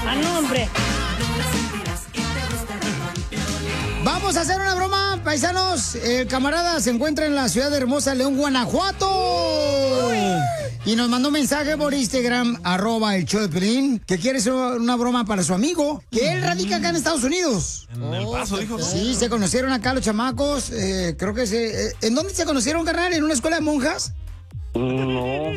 Ah, no, hombre. Vamos a hacer una broma, paisanos. El camarada se encuentra en la ciudad hermosa de León, Guanajuato. Y nos mandó un mensaje por Instagram, @el show de Piolín, que quiere hacer una broma para su amigo, que él radica acá en Estados Unidos. En El Paso, dijo, ¿no? Sí, se conocieron acá los chamacos. Creo que ¿en dónde se conocieron, carnal? ¿En una escuela de monjas? No.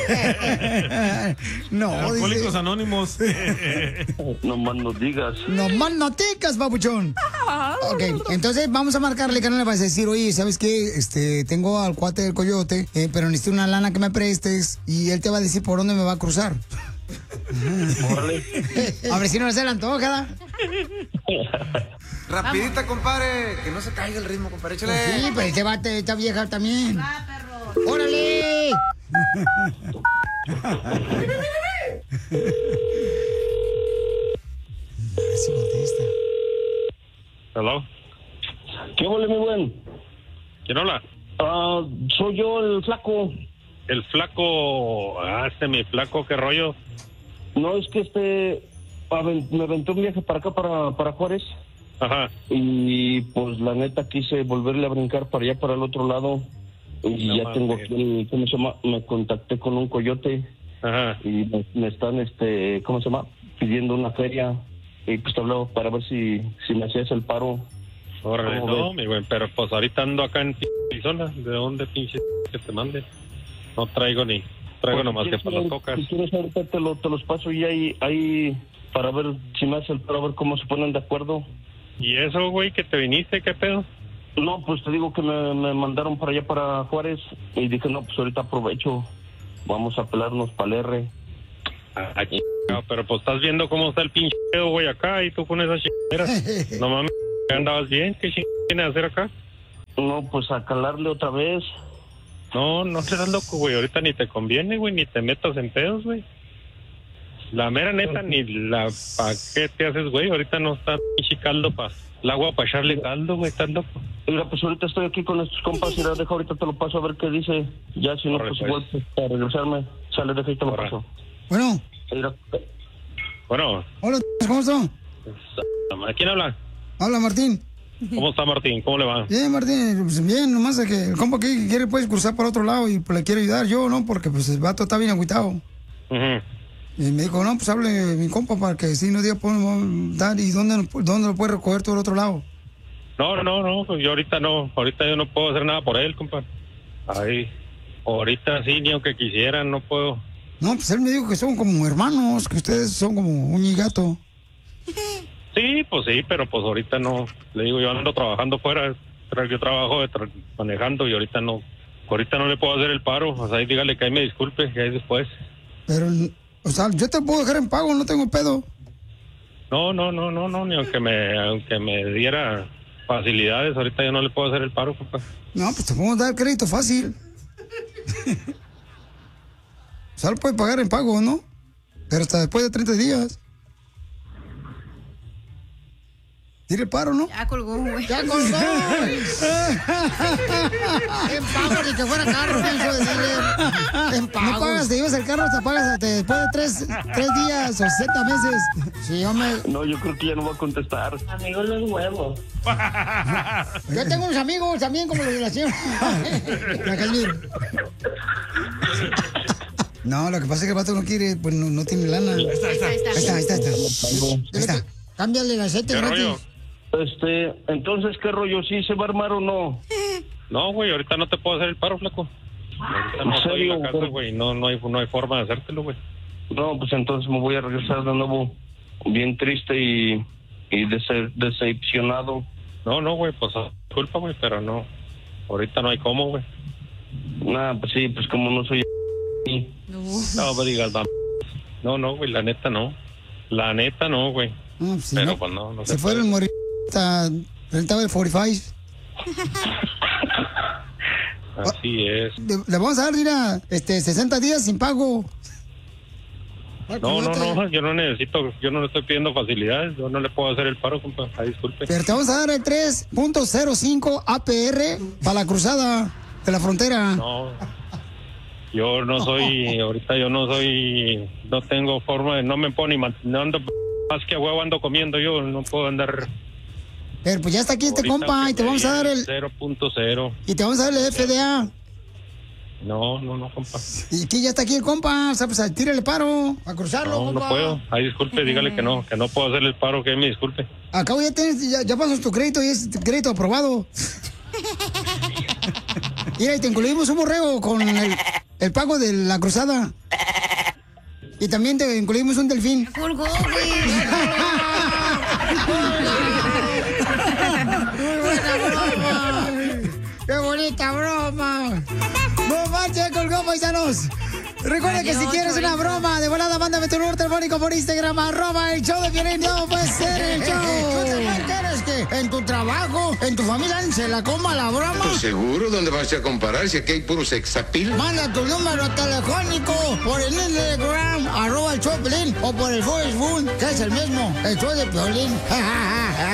No, Alcohólicos dice. Anónimos. No más nos digas. No más noticas, papuchón. Ok, entonces vamos a marcarle, carnal, le vas a decir, oye, ¿sabes qué? Tengo al cuate del coyote, pero necesito una lana que me prestes. Y él te va a decir por dónde me va a cruzar. Órale. A ver si no se le antoja. Rapidita, compadre. Que no se caiga el ritmo, compadre. Échale. Sí, pero este bate, esta vieja también. Va, perro. ¡Órale! A ver si contesta. Hello. ¿Qué huele, mi buen? ¿Quién habla? Soy yo, el flaco. El flaco. Mi flaco, ¿qué rollo? No, es que me aventó un viaje para acá, para Juárez. Ajá. Y pues la neta quise volverle a brincar para allá, para el otro lado. Y No ya mames. tengo aquí, ¿cómo se llama? Me contacté con un coyote. Ajá. Y me están, ¿cómo se llama? Pidiendo una feria. Y pues te hablaba para ver si me hacías el paro. Órale, ¿Cómo no, ves? mi güey, pero pues ahorita ando acá en Arizona. ¿De dónde pinche que te mande? No traigo Pues, nomás si que quieres, para las tocas. Si quieres ahorita te los paso y ahí para ver si me hace el paro, a ver cómo se ponen de acuerdo. ¿Y eso, güey, que te viniste? ¿Qué pedo? No, pues te digo que me mandaron para allá, para Juárez, y dije, no, pues ahorita aprovecho, vamos a pelarnos para el R. Pero pues estás viendo cómo está el pinche pedo, güey, acá, y tú con esas chingaderas. No mames, ¿andabas bien? ¿Qué chingaderas tienes a hacer acá? No, pues a calarle otra vez. No seas loco, güey, ahorita ni te conviene, güey, ni te metas en pedos, güey. La mera neta, ni la pa' qué te haces, güey, ahorita no está pinche caldo el agua para echarle caldo, güey, estás loco. Mira, pues ahorita estoy aquí con estos compas y la dejo, ahorita te lo paso a ver qué dice. Ya, si no, Corre, pues pues. igual, pues, para regresarme, sale, deja y te lo Corre. paso. Bueno, Mira, Bueno, hola, ¿cómo están? ¿quién habla? Habla Martín. ¿Cómo está Martín? ¿Cómo le va? Bien, Martín, pues bien, nomás es que el compa aquí quiere pues cruzar para otro lado y pues le quiero ayudar yo, ¿no? Porque pues el vato está bien agüitado. Ujú. Y me dijo, no, pues hable mi compa para que si no diga podemos dar y dónde lo puede recoger todo el otro lado. No, pues yo ahorita yo no puedo hacer nada por él, compa. Ahí, ahorita sí, ni aunque quisieran, no puedo. No, pues él me dijo que son como hermanos, que ustedes son como un y gato. Sí, pero pues ahorita no. Le digo, yo ando trabajando fuera, yo trabajo manejando y ahorita no le puedo hacer el paro. O sea, ahí dígale que ahí me disculpe, que ahí después. Pero, o sea, yo te puedo dejar en pago, no tengo pedo. No, ni aunque me diera facilidades, ahorita yo no le puedo hacer el paro, compa. No, pues te podemos dar crédito fácil. O sea, lo puedes pagar en pago, ¿no? Pero hasta después de 30 días. Tire el paro, ¿no? Ya colgó, güey. ¡Ya colgó! En pago, ni que fuera carro, hijo de dealer. En pago. No pagas, te llevas el carro, te pagas hasta después de 3 días o 60 meses. Sí, hombre. no, yo creo que ya no va a contestar. Amigo, los huevos. Yo tengo unos amigos también como los de la señora. La Casimiro. No, lo que pasa es que el vato no quiere, pues no tiene lana. Ahí está. Cámbiale el aceite ¿Qué gratis. rollo? Entonces, ¿qué rollo? ¿Sí se va a armar o no? No, güey, ahorita no te puedo hacer el paro, flaco. Ahorita no ¿En estoy en la serio, casa, güey? güey, no hay forma de hacértelo, güey. No, pues entonces me voy a regresar de nuevo bien triste y decepcionado. No, güey, pues disculpa, güey, pero no. Ahorita no hay cómo, güey. Nah, pues sí, pues como no soy... No, me digas, no, güey, la neta no. La neta no, güey. No, pues, Pero no, pues no se fueron morir. Rentaba el 45. Así es. Le vamos a dar, mira, 60 días sin pago. No, yo no necesito, yo no le estoy pidiendo facilidades, yo no le puedo hacer el paro, compa, ay, disculpe. Pero te vamos a dar el 3.05 APR para la cruzada de la frontera. No, yo no soy, ahorita yo no soy, no tengo forma de, no me puedo ni mantener, Más que a huevo ando comiendo yo, no puedo andar... Pero pues ya está aquí este compa y te vamos a dar el... 0.0. Y te vamos a dar el FDA. No, compa. Y que ya está aquí el compa, o sea, pues tírale paro, a cruzarlo, No, compa. no puedo. Ay, disculpe, dígale que no puedo hacerle el paro, que me disculpe. Acabo ya pasas tu crédito y es crédito aprobado. Mira, y te incluimos un borrego con el pago de la cruzada. Y también te incluimos un delfín. Colgó, güey. ¡Muy buena broma! ¡Qué bonita broma! ¡No marches, colgó, paisanos! Recuerda que si quieres una broma de volada, mándame tu número telefónico por Instagram, @el show de Piolín. No puede ser el show. ¿Tú también quieres que en tu trabajo, en tu familia, se la coma la broma? Pues seguro, ¿dónde vas a comparar si aquí hay puro sexapil? Manda tu número telefónico por el Instagram, @el show de Piolín, o por el Facebook, que es el mismo, el show de Piolín.